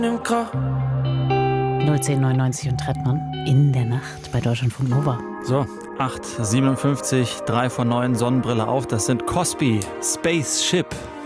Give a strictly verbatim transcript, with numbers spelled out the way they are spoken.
im Kopf. null zehn neunundneunzig und Trettmann in der Nacht bei Deutschlandfunk Nova. So, acht siebenundfünfzig, drei von neun, Sonnenbrille auf. Das sind Cosby, Spaceship.